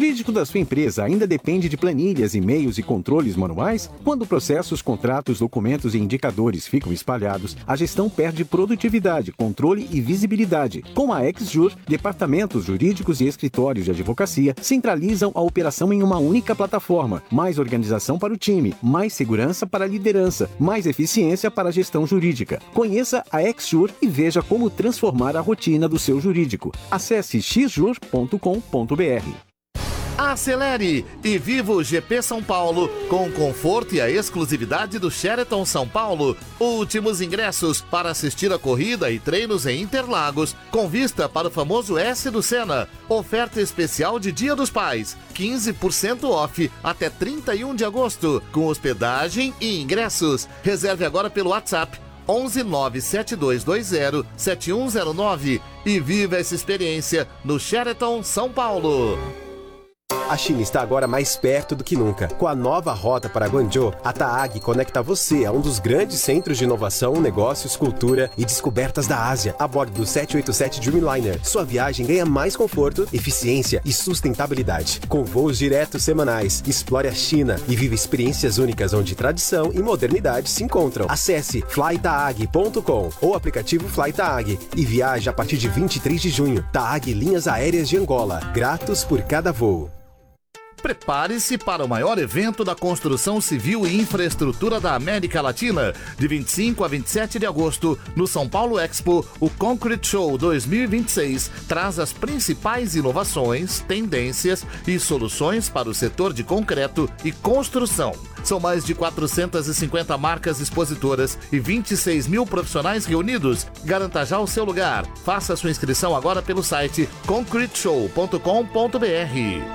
jurídico da sua empresa ainda depende de planilhas, e-mails e controles manuais? Quando processos, contratos, documentos e indicadores ficam espalhados, a gestão perde produtividade, controle e visibilidade. Com a XJur, departamentos jurídicos e escritórios de advocacia centralizam a operação em uma única plataforma. Mais organização para o time, mais segurança para a liderança, mais eficiência para a gestão jurídica. Conheça a XJur e veja como transformar a rotina do seu jurídico. Acesse xjur.com.br. Acelere e viva o GP São Paulo com o conforto e a exclusividade do Sheraton São Paulo. Últimos ingressos para assistir a corrida e treinos em Interlagos, com vista para o famoso S do Senna. Oferta especial de Dia dos Pais, 15% off até 31 de agosto, com hospedagem e ingressos. Reserve agora pelo WhatsApp 11 97220 7109 e viva essa experiência no Sheraton São Paulo. A China está agora mais perto do que nunca. Com a nova rota para Guangzhou, a TAAG conecta você a um dos grandes centros de inovação, negócios, cultura e descobertas da Ásia, a bordo do 787 Dreamliner. Sua viagem ganha mais conforto, eficiência e sustentabilidade. Com voos diretos semanais, explore a China e viva experiências únicas onde tradição e modernidade se encontram. Acesse flytaag.com ou aplicativo Flytaag e viaje a partir de 23 de junho. TAAG Linhas Aéreas de Angola. Gratos por cada voo. Prepare-se para o maior evento da construção civil e infraestrutura da América Latina. De 25 a 27 de agosto, no São Paulo Expo, o Concrete Show 2026 traz as principais inovações, tendências e soluções para o setor de concreto e construção. São mais de 450 marcas expositoras e 26 mil profissionais reunidos. Garanta já o seu lugar. Faça sua inscrição agora pelo site concreteshow.com.br.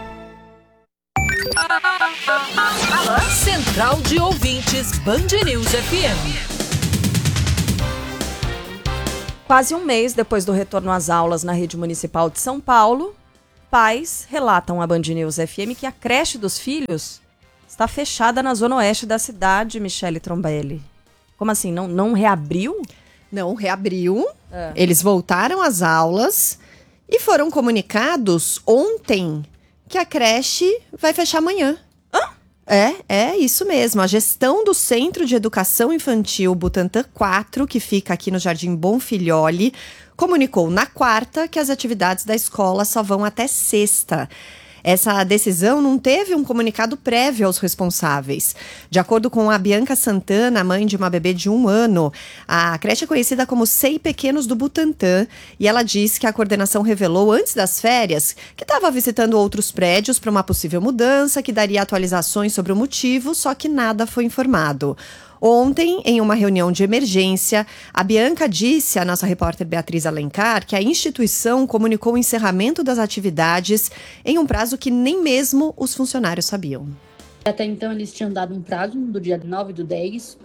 Central de Ouvintes Band News FM. Quase um mês depois do retorno às aulas na rede municipal de São Paulo, pais relatam à Band News FM que a creche dos filhos está fechada na zona oeste da cidade, Michele Trombelli. Como assim? Não reabriu? Não, reabriu. Eles voltaram às aulas e foram comunicados ontem que a creche vai fechar amanhã. É isso mesmo. A gestão do Centro de Educação Infantil Butantã 4, que fica aqui no Jardim Bonfilholi, comunicou na quarta que as atividades da escola só vão até sexta. Essa decisão não teve um comunicado prévio aos responsáveis. De acordo com a Bianca Santana, mãe de uma bebê de 1 ano, a creche é conhecida como SEI Pequenos do Butantã, e ela diz que a coordenação revelou antes das férias que estava visitando outros prédios para uma possível mudança, que daria atualizações sobre o motivo, só que nada foi informado. Ontem, em uma reunião de emergência, a Bianca disse à nossa repórter Beatriz Alencar que a instituição comunicou o encerramento das atividades em um prazo que nem mesmo os funcionários sabiam. Até então, eles tinham dado um prazo do dia 9/10,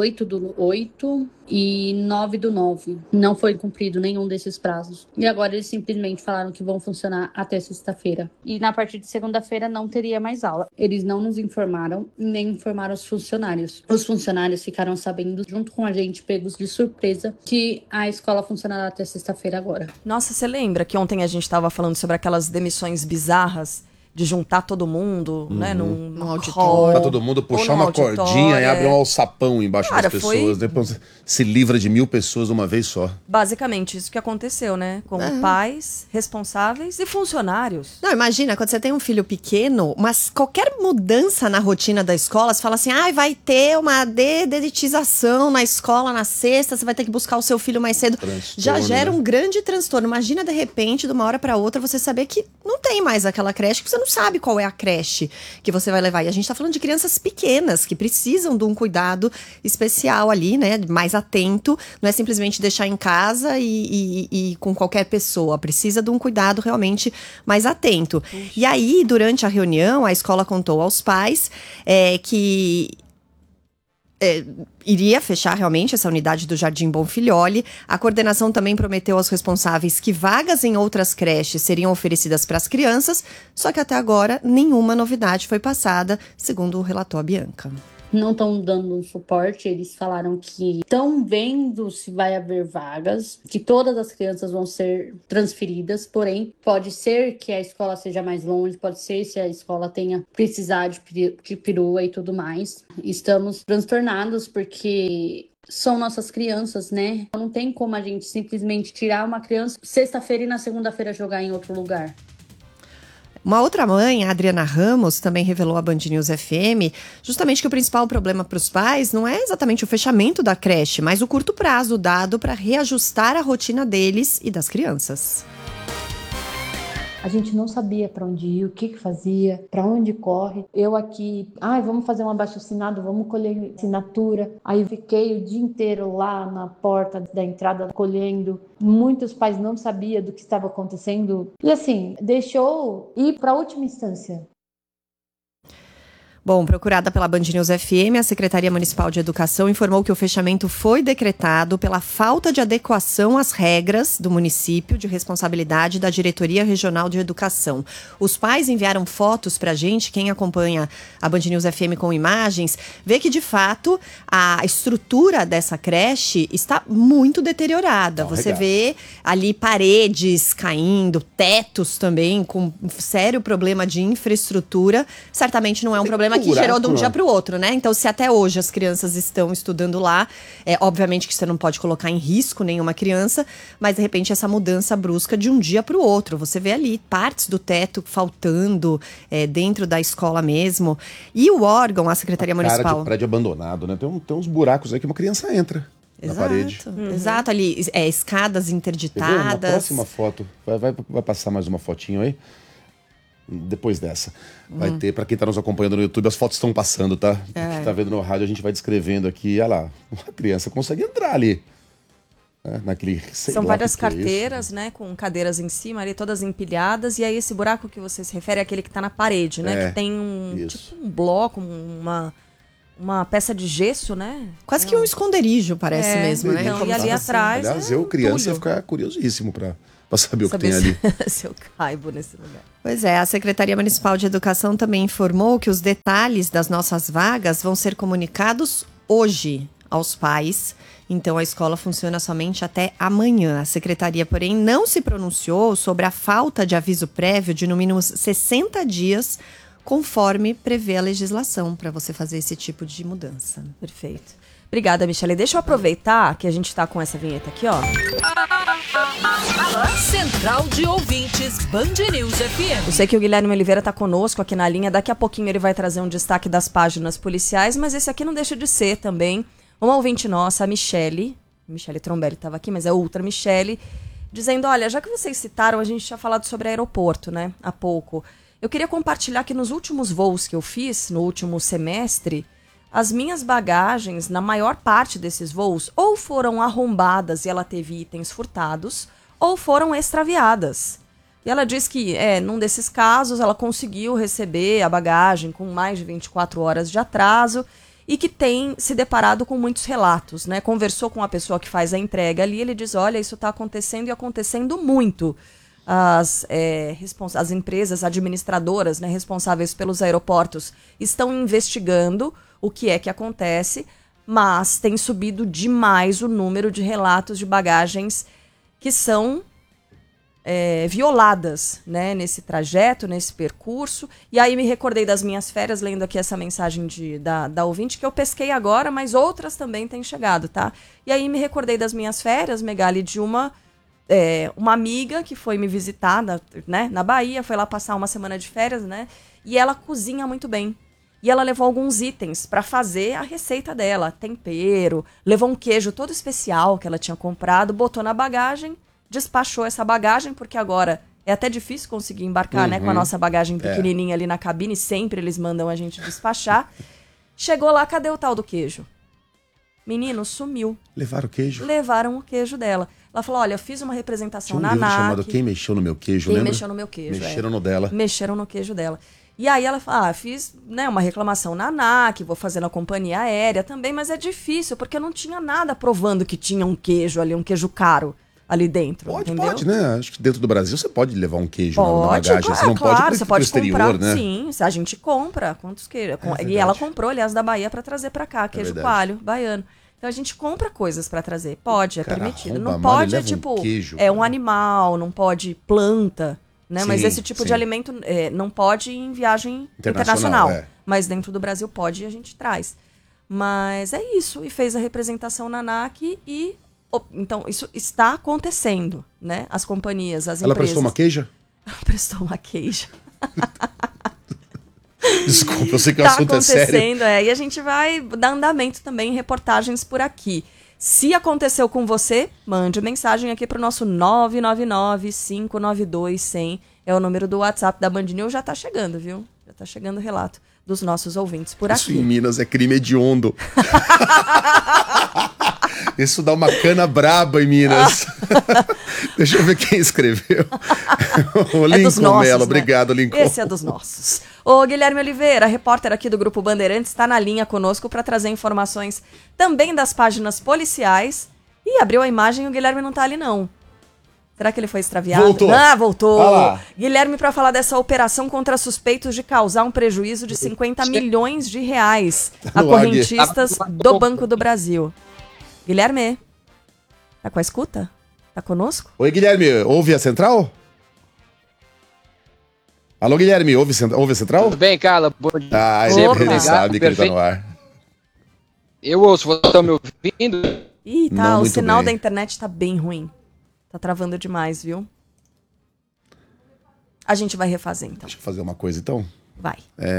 28/8 e 9/9. Não foi cumprido nenhum desses prazos. E agora eles simplesmente falaram que vão funcionar até sexta-feira. E na partir de segunda-feira não teria mais aula. Eles não nos informaram, nem informaram os funcionários. Os funcionários ficaram sabendo, junto com a gente, pegos de surpresa, que a escola funcionará até sexta-feira agora. Nossa, você lembra que ontem a gente estava falando sobre aquelas demissões bizarras? De juntar todo mundo, né, num auditório. Pra todo mundo puxar uma cordinha e abre um alçapão embaixo das pessoas. Depois se livra de 1.000 pessoas de uma vez só. Basicamente, isso que aconteceu, né? Com pais, responsáveis e funcionários. Não, imagina, quando você tem um filho pequeno, mas qualquer mudança na rotina da escola, você fala assim, vai ter uma dedetização na escola na sexta, você vai ter que buscar o seu filho mais cedo. Já gera um grande transtorno. Imagina, de repente, de uma hora para outra, você saber que não tem mais aquela creche, que você não sabe qual é a creche que você vai levar. E a gente tá falando de crianças pequenas que precisam de um cuidado especial ali, né? Mais atento. Não é simplesmente deixar em casa e com qualquer pessoa. Precisa de um cuidado realmente mais atento. Puxa. E aí, durante a reunião, a escola contou aos pais que iria fechar realmente essa unidade do Jardim Bonfilholi. A coordenação também prometeu aos responsáveis que vagas em outras creches seriam oferecidas para as crianças, só que até agora nenhuma novidade foi passada, segundo relatou a Bianca. não estão dando um suporte. Eles falaram que estão vendo se vai haver vagas, que todas as crianças vão ser transferidas, porém, pode ser que a escola seja mais longe, pode ser se a escola tenha precisar de perua e tudo mais. Estamos transtornados porque são nossas crianças, né? Não tem como a gente simplesmente tirar uma criança sexta-feira e na segunda-feira jogar em outro lugar. Uma outra mãe, a Adriana Ramos, também revelou à Band News FM justamente que o principal problema para os pais não é exatamente o fechamento da creche, mas o curto prazo dado para reajustar a rotina deles e das crianças. A gente não sabia para onde ir, o que fazia, para onde corre. Eu aqui, vamos fazer um abaixo-assinado, vamos colher assinatura. Aí fiquei o dia inteiro lá na porta da entrada colhendo. Muitos pais não sabiam do que estava acontecendo. E assim, deixou ir para a última instância. Bom, procurada pela Band News FM, a Secretaria Municipal de Educação informou que o fechamento foi decretado pela falta de adequação às regras do município de responsabilidade da Diretoria Regional de Educação. Os pais enviaram fotos pra gente, quem acompanha a Band News FM com imagens, vê que de fato a estrutura dessa creche está muito deteriorada. Você vê ali paredes caindo, tetos também, com sério problema de infraestrutura. Certamente não é um problema que gerou de um dia para o outro, né? Então, se até hoje as crianças estão estudando lá, obviamente que você não pode colocar em risco nenhuma criança, mas de repente essa mudança brusca de um dia para o outro. Você vê ali partes do teto faltando dentro da escola mesmo. E o órgão, a Secretaria Municipal... Cara de prédio abandonado, né? Tem uns buracos aí que uma criança entra. Na parede. Exato, ali escadas interditadas. Na próxima foto, vai passar mais uma fotinho aí? Depois dessa. Vai ter, pra quem tá nos acompanhando no YouTube, as fotos estão passando, tá? Quem tá vendo no rádio, a gente vai descrevendo aqui. Olha lá, uma criança consegue entrar ali. Naquele, são várias carteiras, né? Com cadeiras em cima, ali todas empilhadas. E aí esse buraco que você se refere é aquele que tá na parede, né? Que tem tipo um bloco, uma peça de gesso, né? Quase que um esconderijo, parece mesmo, né? Então, e ali atrás. Aliás, eu, criança, ia ficar curiosíssimo pra saber o que tem ali. Se eu caibo nesse lugar. Pois é, a Secretaria Municipal de Educação também informou que os detalhes das nossas vagas vão ser comunicados hoje aos pais. Então, a escola funciona somente até amanhã. A Secretaria, porém, não se pronunciou sobre a falta de aviso prévio de no mínimo 60 dias, conforme prevê a legislação, para você fazer esse tipo de mudança. Perfeito. Obrigada, Michele. Deixa eu aproveitar que a gente tá com essa vinheta aqui, ó. Central de Ouvintes, Band News FM. Eu sei que o Guilherme Oliveira tá conosco aqui na linha. Daqui a pouquinho ele vai trazer um destaque das páginas policiais, mas esse aqui não deixa de ser também uma ouvinte nossa, a Michele Trombelli estava aqui, mas é outra Michele, dizendo, olha, já que vocês citaram, a gente tinha falado sobre aeroporto, né, há pouco. Eu queria compartilhar que nos últimos voos que eu fiz, no último semestre, as minhas bagagens, na maior parte desses voos, ou foram arrombadas e ela teve itens furtados, ou foram extraviadas. E ela diz que, num desses casos, ela conseguiu receber a bagagem com mais de 24 horas de atraso e que tem se deparado com muitos relatos, né? Conversou com a pessoa que faz a entrega ali, ele diz, olha, isso está acontecendo e acontecendo muito. As empresas administradoras, né, responsáveis pelos aeroportos estão investigando o que é que acontece, mas tem subido demais o número de relatos de bagagens que são violadas, né, nesse trajeto, nesse percurso. E aí me recordei das minhas férias, lendo aqui essa mensagem da ouvinte, que eu pesquei agora, mas outras também têm chegado, tá? E aí me recordei das minhas férias, Megali, de uma amiga que foi me visitar na Bahia, foi lá passar uma semana de férias, né? E ela cozinha muito bem. E ela levou alguns itens para fazer a receita dela, tempero, levou um queijo todo especial que ela tinha comprado, botou na bagagem, despachou essa bagagem, porque agora é até difícil conseguir embarcar, né, com a nossa bagagem pequenininha ali na cabine, sempre eles mandam a gente despachar. Chegou lá, cadê o tal do queijo? Menino, sumiu. Levaram o queijo? Levaram o queijo dela. Ela falou, olha, eu fiz uma representação na ANAC. Chamado Quem Mexeu no Meu Queijo, Quem lembra? Mexeu no Meu Queijo, Mexeram no dela. Mexeram no queijo dela. E aí ela fala, fiz, né, uma reclamação na ANAC, vou fazer na companhia aérea também, mas é difícil, porque não tinha nada provando que tinha um queijo ali, um queijo caro. ali dentro, entendeu? Pode, né? Acho que dentro do Brasil você pode levar um queijo na bagagem. Você não claro, pode você ir pode pro exterior, comprar, né? sim, a gente compra, quantos queira. E ela comprou, aliás, da Bahia para trazer para cá, queijo coalho baiano. Então a gente compra coisas para trazer. Pode, é permitido. Não pode, tipo, queijo, um animal, não pode planta, né? Sim, mas esse tipo de alimento não pode ir em viagem internacional. Mas dentro do Brasil pode e a gente traz. Mas é isso. E fez a representação na ANAC e... Então, isso está acontecendo, né? As companhias, as empresas... Ela prestou uma queijo? Ela prestou uma queijo. Desculpa, eu sei que o assunto é sério. Está acontecendo, e a gente vai dar andamento também em reportagens por aqui. Se aconteceu com você, mande mensagem aqui para o nosso 999-592-100. É o número do WhatsApp da Band News. Já está chegando, viu? Já está chegando o relato dos nossos ouvintes por Isso aqui. em Minas é crime hediondo. Isso dá uma cana braba em Minas. Deixa eu ver quem escreveu. O Lincoln Mello. Obrigado, Lincoln. Esse é dos nossos. O Guilherme Oliveira, repórter aqui do Grupo Bandeirantes, está na linha conosco para trazer informações também das páginas policiais. E abriu a imagem e o Guilherme não está ali, não. Será que ele foi extraviado? Voltou. Voltou. Guilherme, para falar dessa operação contra suspeitos de causar um prejuízo de 50 milhões de reais a correntistas do Banco do Brasil. Guilherme, tá com a escuta? Tá conosco? Oi, Guilherme, ouve a central? Alô, Guilherme, ouve a central? Tudo bem, Carla? Bom dia. Ele sabe que ele tá no ar. Eu ouço, você tá me ouvindo? Ih, tá, o sinal da internet tá bem ruim. Tá travando demais, viu? A gente vai refazer, então. Deixa eu fazer uma coisa, então. Vai.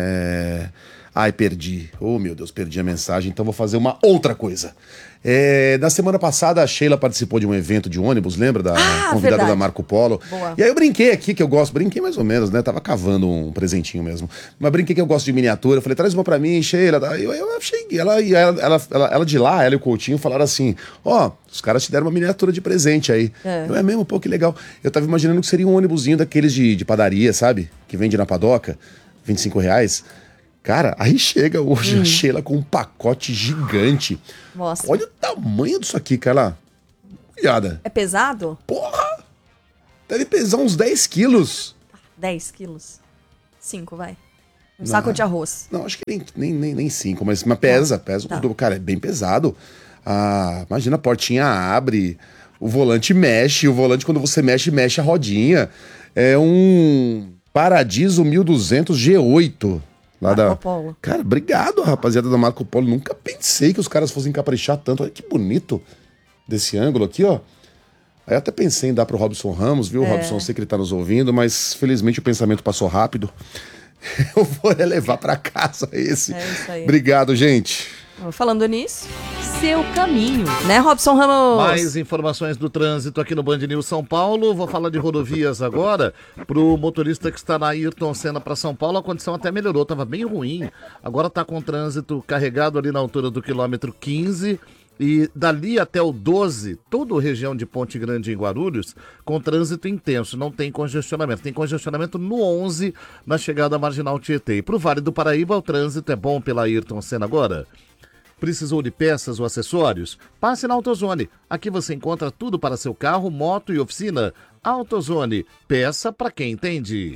Ai, perdi. Oh, meu Deus, perdi a mensagem. Então vou fazer uma outra coisa. Na semana passada, a Sheila participou de um evento de ônibus, lembra? Da convidada verdade. da Marco Polo. Boa. E aí eu brinquei aqui, que eu gosto. Brinquei mais ou menos, né? Tava cavando um presentinho mesmo. Mas brinquei que eu gosto de miniatura. Eu falei, traz uma pra mim, Sheila. Eu achei... Ela de lá, ela e o Coutinho falaram assim, os caras te deram uma miniatura de presente aí. É mesmo? Pô, que legal. Eu tava imaginando que seria um ônibusinho daqueles de padaria, sabe? Que vende na padoca. R$25. Cara, aí chega hoje a Sheila com um pacote gigante. Mostra. Olha o tamanho disso aqui, cara. Olhada. É pesado? Porra! Deve pesar uns 10 quilos. 10 quilos. 5, vai. Saco de arroz. Não, acho que nem 5, mas pesa. Tá. Cara, é bem pesado. Imagina, a portinha abre, o volante mexe. O volante, quando você mexe a rodinha. É um Paradiso 1200 G8. Marco Polo. Cara, obrigado, rapaziada da Marco Polo. Nunca pensei que os caras fossem caprichar tanto. Olha que bonito desse ângulo aqui, ó. Aí eu até pensei em dar pro Robson Ramos, viu? Robson, eu sei que ele tá nos ouvindo, mas felizmente o pensamento passou rápido. Eu vou levar pra casa esse. É isso aí. Obrigado, gente. Falando nisso, seu caminho, né, Robson Ramos? Mais informações do trânsito aqui no Band News São Paulo. Vou falar de rodovias agora. Pro motorista que está na Ayrton Senna para São Paulo, a condição até melhorou, estava bem ruim. Agora está com trânsito carregado ali na altura do quilômetro 15 e dali até o 12, toda a região de Ponte Grande em Guarulhos, com trânsito intenso, não tem congestionamento. Tem congestionamento no 11, na chegada à Marginal Tietê. E pro Vale do Paraíba, o trânsito é bom pela Ayrton Senna agora. Precisou de peças ou acessórios? Passe na AutoZone. Aqui você encontra tudo para seu carro, moto e oficina. AutoZone, peça para quem entende.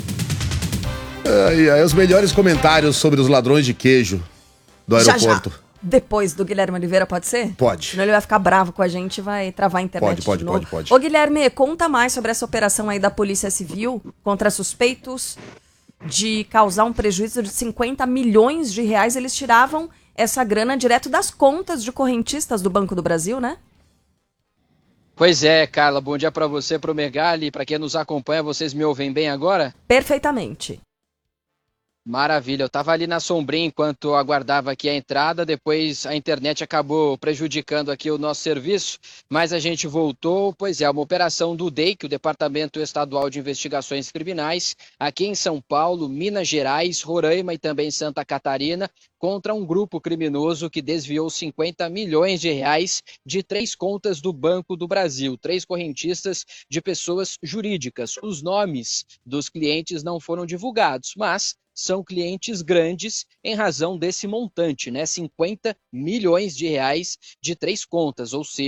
Os melhores comentários sobre os ladrões de queijo do aeroporto. Já. Depois do Guilherme Oliveira, pode ser? Pode. Senão ele vai ficar bravo com a gente e vai travar a internet de novo. Pode. Ô, Guilherme, conta mais sobre essa operação aí da Polícia Civil contra suspeitos de causar um prejuízo de 50 milhões de reais. Eles tiravam essa grana direto das contas de correntistas do Banco do Brasil, né? Pois é, Carla. Bom dia para você, pro Megali. Para quem nos acompanha, vocês me ouvem bem agora? Perfeitamente. Maravilha, eu estava ali na sombrinha enquanto eu aguardava aqui a entrada, depois a internet acabou prejudicando aqui o nosso serviço, mas a gente voltou, pois é, uma operação do DEIC, o Departamento Estadual de Investigações Criminais, aqui em São Paulo, Minas Gerais, Roraima e também Santa Catarina, contra um grupo criminoso que desviou 50 milhões de reais de 3 contas do Banco do Brasil, 3 correntistas de pessoas jurídicas. Os nomes dos clientes não foram divulgados, mas são clientes grandes em razão desse montante, né? 50 milhões de reais de 3 contas, ou seja,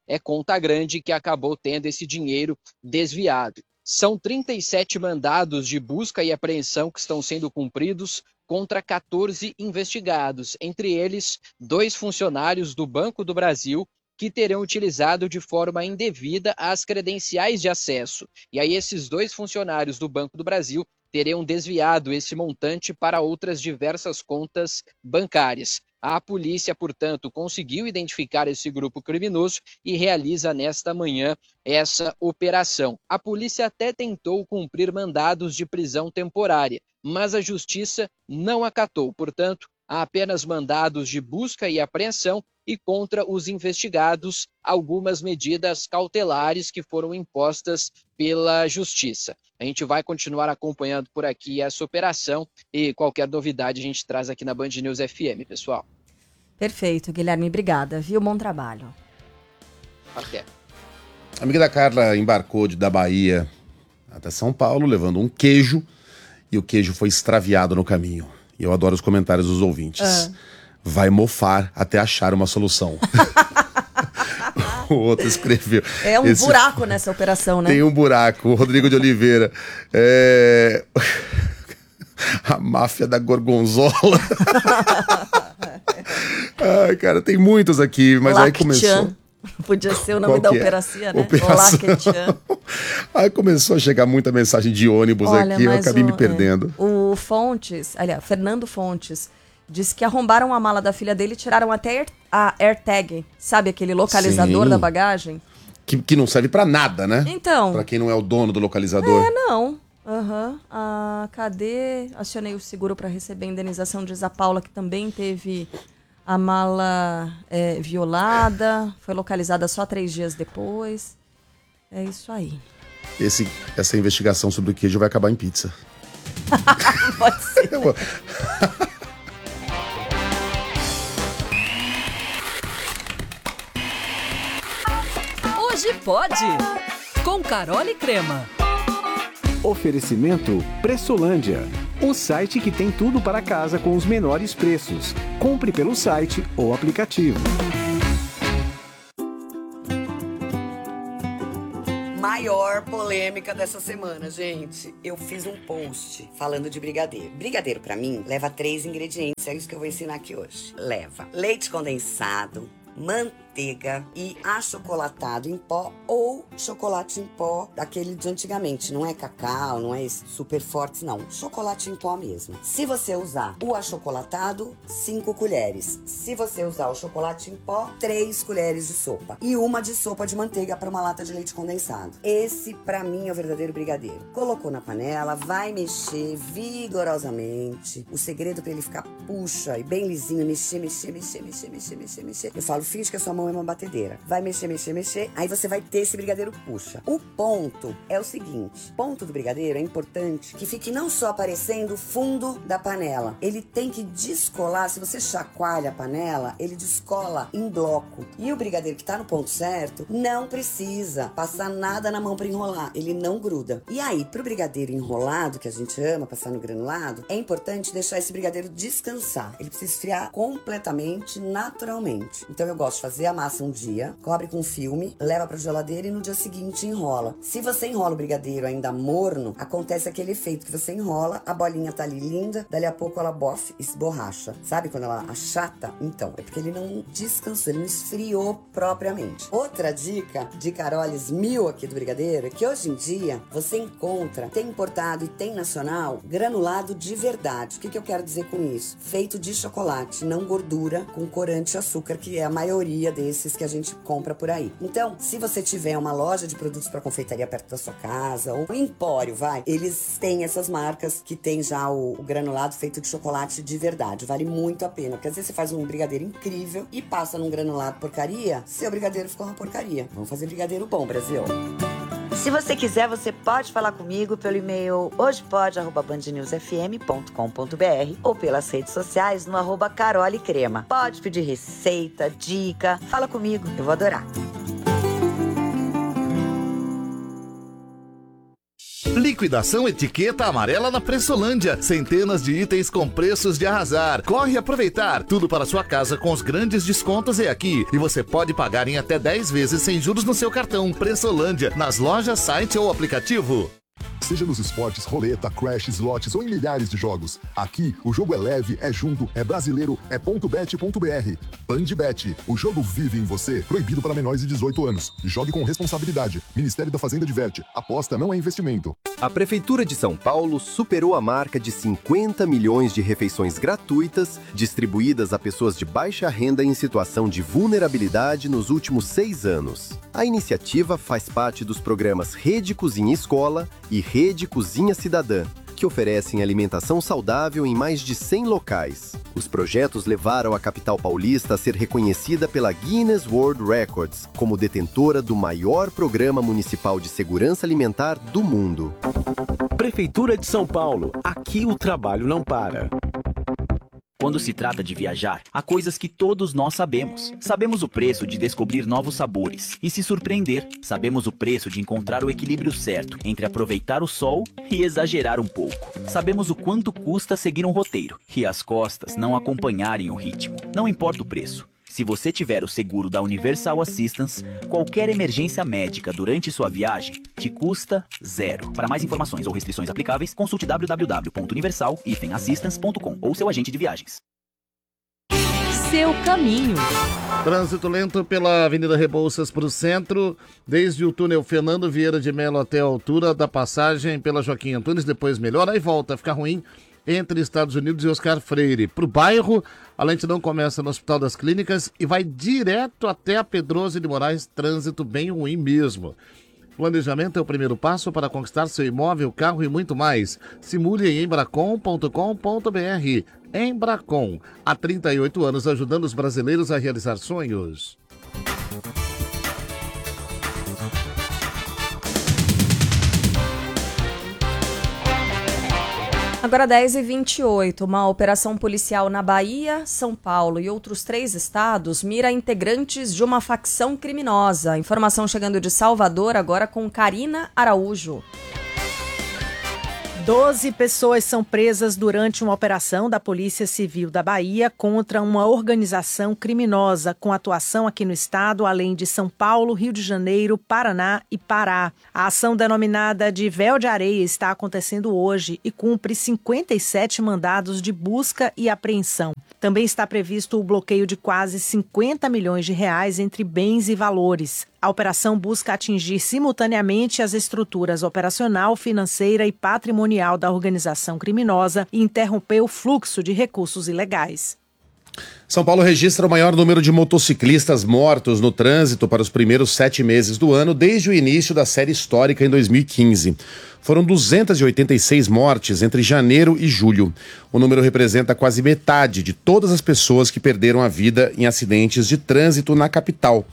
é conta grande que acabou tendo esse dinheiro desviado. São 37 mandados de busca e apreensão que estão sendo cumpridos contra 14 investigados, entre eles 2 funcionários do Banco do Brasil que terão utilizado de forma indevida as credenciais de acesso. E aí esses 2 funcionários do Banco do Brasil teriam desviado esse montante para outras diversas contas bancárias. A polícia, portanto, conseguiu identificar esse grupo criminoso e realiza nesta manhã essa operação. A polícia até tentou cumprir mandados de prisão temporária, mas a justiça não acatou. Portanto, há apenas mandados de busca e apreensão e contra os investigados algumas medidas cautelares que foram impostas pela justiça. A gente vai continuar acompanhando por aqui essa operação e qualquer novidade a gente traz aqui na Band News FM, pessoal. Perfeito, Guilherme, obrigada, viu? Bom trabalho. Até. A amiga da Carla embarcou da Bahia até São Paulo, levando um queijo, e o queijo foi extraviado no caminho. E eu adoro os comentários dos ouvintes. Vai mofar até achar uma solução. O outro escreveu. É um buraco nessa operação, né? Tem um buraco. O Rodrigo de Oliveira. A máfia da gorgonzola. Ai, cara, tem muitos aqui, mas aí começou. Podia ser o nome da operação, né? Operação. Aí começou a chegar muita mensagem de ônibus aqui, eu acabei me perdendo. O Fontes, aliás, Fernando Fontes, disse que arrombaram a mala da filha dele e tiraram até a AirTag, sabe aquele localizador da bagagem? Que não serve pra nada, né? Então. Pra quem não é o dono do localizador. Não. Cadê? Acionei o seguro para receber a indenização, diz a Paula, que também teve a mala violada, foi localizada só 3 dias depois. É isso aí. Essa investigação sobre o queijo vai acabar em pizza. Pode ser. Hoje pode, com Carol e Crema. Oferecimento Pressolândia, o site que tem tudo para casa com os menores preços. Compre pelo site ou aplicativo. Maior polêmica dessa semana, gente. Eu fiz um post falando de brigadeiro. Brigadeiro, pra mim, leva 3 ingredientes. É isso que eu vou ensinar aqui hoje. Leva leite condensado, manteiga e achocolatado em pó ou chocolate em pó daquele de antigamente. Não é cacau, não é esse super forte, não. Chocolate em pó mesmo. Se você usar o achocolatado, 5 colheres. Se você usar o chocolate em pó, 3 colheres de sopa. E 1 de sopa de manteiga para uma lata de leite condensado. Esse, pra mim, é o verdadeiro brigadeiro. Colocou na panela, vai mexer vigorosamente. O segredo pra ele ficar puxa e bem lisinho, mexer. Eu falo, finge que a sua mão é uma batedeira. Vai mexer. Aí você vai ter esse brigadeiro puxa. O ponto é o seguinte. O ponto do brigadeiro é importante que fique não só aparecendo o fundo da panela. Ele tem que descolar. Se você chacoalha a panela, ele descola em bloco. E o brigadeiro que tá no ponto certo, não precisa passar nada na mão pra enrolar. Ele não gruda. E aí, pro brigadeiro enrolado, que a gente ama passar no granulado, é importante deixar esse brigadeiro descansar. Ele precisa esfriar completamente, naturalmente. Então eu gosto de fazer a massa um dia, cobre com filme, leva pra geladeira e no dia seguinte enrola. Se você enrola o brigadeiro ainda morno, acontece aquele efeito que você enrola, a bolinha tá ali linda, dali a pouco ela esborracha. Sabe quando ela achata? Então, é porque ele não descansou, ele não esfriou propriamente. Outra dica de Carolis 1000 aqui do brigadeiro é que hoje em dia você encontra, tem importado e tem nacional, granulado de verdade. O que eu quero dizer com isso? Feito de chocolate, não gordura, com corante e açúcar, que é a maioria desses que a gente compra por aí. Então, se você tiver uma loja de produtos para confeitaria perto da sua casa, ou um empório, eles têm essas marcas que tem já o granulado feito de chocolate de verdade. Vale muito a pena, porque às vezes você faz um brigadeiro incrível e passa num granulado porcaria, seu brigadeiro ficou uma porcaria. Vamos fazer brigadeiro bom, Brasil. Se você quiser, você pode falar comigo pelo e-mail hojepode@bandnewsfm.com.br ou pelas redes sociais no @carolecrema. Pode pedir receita, dica, fala comigo, eu vou adorar. Liquidação etiqueta amarela na Pressolândia. Centenas de itens com preços de arrasar. Corre aproveitar. Tudo para sua casa com os grandes descontos é aqui. E você pode pagar em até 10 vezes sem juros no seu cartão. Pressolândia, nas lojas, site ou aplicativo. Seja nos esportes, roleta, crash, slots ou em milhares de jogos. Aqui, o jogo é leve, é junto, é brasileiro, é .bet.br. Bandbet, o jogo vive em você. Proibido para menores de 18 anos. Jogue com responsabilidade. Ministério da Fazenda diverte. Aposta não é investimento. A Prefeitura de São Paulo superou a marca de 50 milhões de refeições gratuitas distribuídas a pessoas de baixa renda em situação de vulnerabilidade nos últimos 6 anos. A iniciativa faz parte dos programas Rede Cozinha Escola e Rede Cozinha Cidadã, que oferecem alimentação saudável em mais de 100 locais. Os projetos levaram a capital paulista a ser reconhecida pela Guinness World Records como detentora do maior programa municipal de segurança alimentar do mundo. Prefeitura de São Paulo. Aqui o trabalho não para. Quando se trata de viajar, há coisas que todos nós sabemos. Sabemos o preço de descobrir novos sabores e se surpreender. Sabemos o preço de encontrar o equilíbrio certo entre aproveitar o sol e exagerar um pouco. Sabemos o quanto custa seguir um roteiro e as costas não acompanharem o ritmo. Não importa o preço. Se você tiver o seguro da Universal Assistance, qualquer emergência médica durante sua viagem te custa 0. Para mais informações ou restrições aplicáveis, consulte www.universal-assistance.com ou seu agente de viagens. Seu caminho. Trânsito lento pela Avenida Rebouças para o centro, desde o túnel Fernando Vieira de Melo até a altura da passagem pela Joaquim Antunes, depois melhora, aí volta a ficar ruim entre Estados Unidos e Oscar Freire. Para o bairro, a lentidão começa no Hospital das Clínicas e vai direto até a Pedroso de Moraes, trânsito bem ruim mesmo. Planejamento é o primeiro passo para conquistar seu imóvel, carro e muito mais. Simule em embracon.com.br. Embracon, há 38 anos ajudando os brasileiros a realizar sonhos. Agora 10h28, uma operação policial na Bahia, São Paulo e outros 3 estados mira integrantes de uma facção criminosa. Informação chegando de Salvador agora com Karina Araújo. 12 pessoas são presas durante uma operação da Polícia Civil da Bahia contra uma organização criminosa com atuação aqui no estado, além de São Paulo, Rio de Janeiro, Paraná e Pará. A ação denominada de Véu de Areia está acontecendo hoje e cumpre 57 mandados de busca e apreensão. Também está previsto o bloqueio de quase 50 milhões de reais entre bens e valores. A operação busca atingir simultaneamente as estruturas operacional, financeira e patrimonial da organização criminosa e interromper o fluxo de recursos ilegais. São Paulo registra o maior número de motociclistas mortos no trânsito para os primeiros 7 meses do ano, desde o início da série histórica em 2015. Foram 286 mortes entre janeiro e julho. O número representa quase metade de todas as pessoas que perderam a vida em acidentes de trânsito na capital.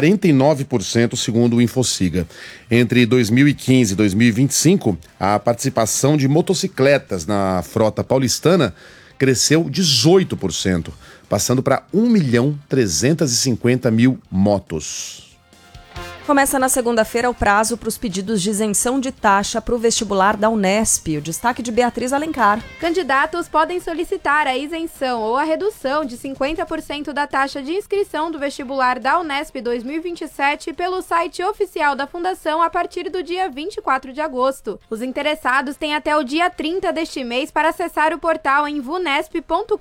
49% segundo o Infociga. Entre 2015 e 2025, a participação de motocicletas na frota paulistana cresceu 18%, passando para 1.350.000 motos. Começa na segunda-feira o prazo para os pedidos de isenção de taxa para o vestibular da Unesp. O destaque de Beatriz Alencar. Candidatos podem solicitar a isenção ou a redução de 50% da taxa de inscrição do vestibular da Unesp 2027 pelo site oficial da Fundação a partir do dia 24 de agosto. Os interessados têm até o dia 30 deste mês para acessar o portal em vunesp.com.br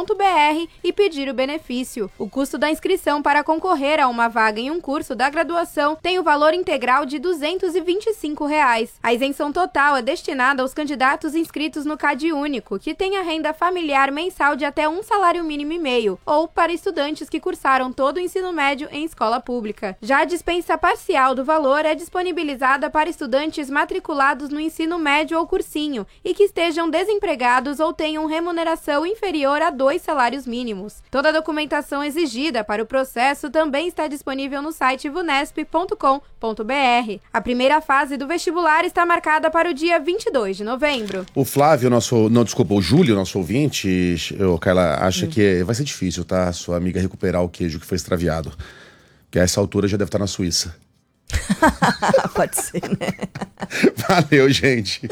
e pedir o benefício. O custo da inscrição para concorrer a uma vaga em um curso da graduação tem o valor integral de R$ 225. A isenção total é destinada aos candidatos inscritos no CAD Único, que tem a renda familiar mensal de até 1 salário mínimo e meio, ou para estudantes que cursaram todo o ensino médio em escola pública. Já a dispensa parcial do valor é disponibilizada para estudantes matriculados no ensino médio ou cursinho e que estejam desempregados ou tenham remuneração inferior a 2 salários mínimos. Toda a documentação exigida para o processo também está disponível no site vunesp.com.br. A primeira fase do vestibular está marcada para o dia 22 de novembro. O Flávio, o Júlio, nosso ouvinte, Carla, acha que vai ser difícil, tá? Sua amiga recuperar o queijo que foi extraviado. Que a essa altura já deve estar na Suíça. Pode ser, né? Valeu, gente.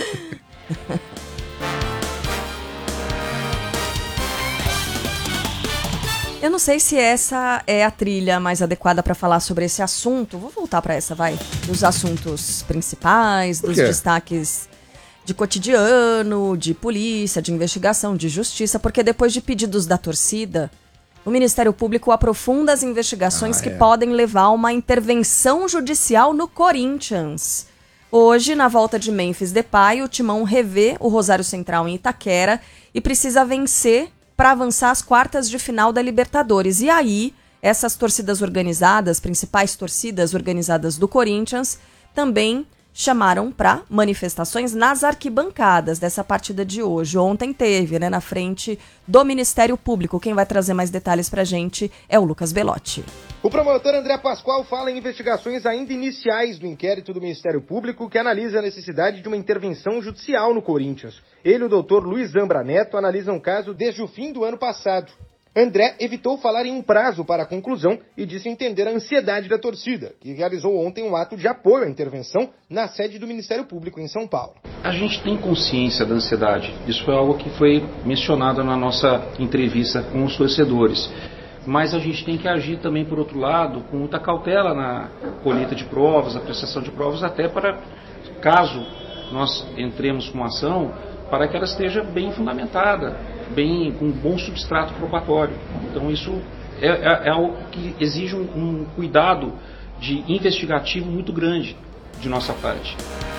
Eu não sei se essa é a trilha mais adequada para falar sobre esse assunto. Vou voltar para essa, vai. Dos assuntos principais, dos destaques de cotidiano, de polícia, de investigação, de justiça, porque depois de pedidos da torcida, o Ministério Público aprofunda as investigações que podem levar a uma intervenção judicial no Corinthians. Hoje, na volta de Memphis Depay, o Timão revê o Rosário Central em Itaquera e precisa vencer para avançar às quartas de final da Libertadores. E aí, essas torcidas organizadas, principais torcidas organizadas do Corinthians, também chamaram para manifestações nas arquibancadas dessa partida de hoje. Ontem teve, né, na frente do Ministério Público. Quem vai trazer mais detalhes para a gente é o Lucas Belotti. O promotor André Pascoal fala em investigações ainda iniciais do inquérito do Ministério Público que analisa a necessidade de uma intervenção judicial no Corinthians. Ele e o doutor Luiz Zambra Neto analisam o caso desde o fim do ano passado. André evitou falar em um prazo para a conclusão e disse entender a ansiedade da torcida, que realizou ontem um ato de apoio à intervenção na sede do Ministério Público em São Paulo. A gente tem consciência da ansiedade. Isso foi algo que foi mencionado na nossa entrevista com os torcedores. Mas a gente tem que agir também, por outro lado, com muita cautela na colheita de provas, apreciação de provas, até para, caso nós entremos com uma ação, para que ela esteja bem fundamentada, com um bom substrato probatório. Então isso é algo que exige um cuidado investigativo muito grande de nossa parte.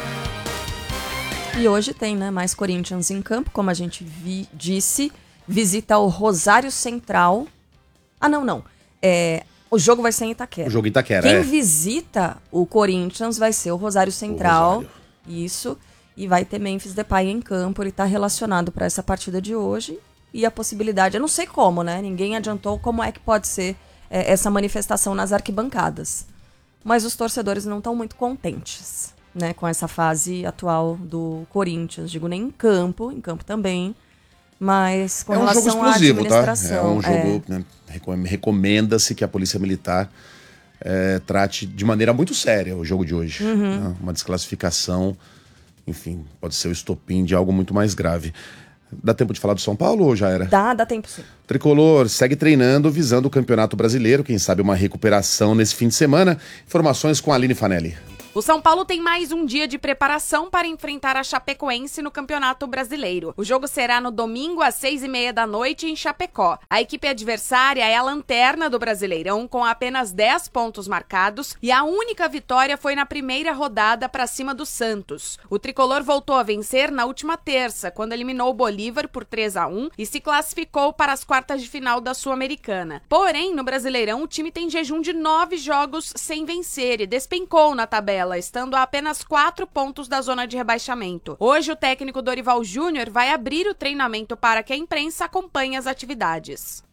E hoje tem, né, mais Corinthians em campo, como a gente disse, visita o Rosário Central. Não. O jogo vai ser em Itaquera. O jogo em Itaquera, Quem visita o Corinthians vai ser o Rosário Central. Isso. E vai ter Memphis Depay em campo. Ele está relacionado para essa partida de hoje. E a possibilidade, eu não sei como, né? Ninguém adiantou como é que pode ser essa manifestação nas arquibancadas. Mas os torcedores não estão muito contentes, né, com essa fase atual do Corinthians. Digo, nem em campo também. Mas com relação jogo explosivo, à administração. Tá? É um jogo, né, recomenda-se que a Polícia Militar trate de maneira muito séria o jogo de hoje. Né? Uma desclassificação, enfim, pode ser o estopim de algo muito mais grave. Dá tempo de falar do São Paulo ou já era? Dá tempo sim. O Tricolor segue treinando visando o Campeonato Brasileiro, quem sabe uma recuperação nesse fim de semana. Informações com a Aline Fanelli. O São Paulo tem mais um dia de preparação para enfrentar a Chapecoense no Campeonato Brasileiro. O jogo será no domingo às 6h30 da noite em Chapecó. A equipe adversária é a lanterna do Brasileirão, com apenas 10 pontos marcados, e a única vitória foi na primeira rodada para cima do Santos. O tricolor voltou a vencer na última terça, quando eliminou o Bolívar por 3-1 e se classificou para as quartas de final da Sul-Americana. Porém, no Brasileirão, o time tem jejum de 9 jogos sem vencer e despencou na tabela, estando a apenas 4 pontos da zona de rebaixamento. Hoje, o técnico Dorival Júnior vai abrir o treinamento para que a imprensa acompanhe as atividades.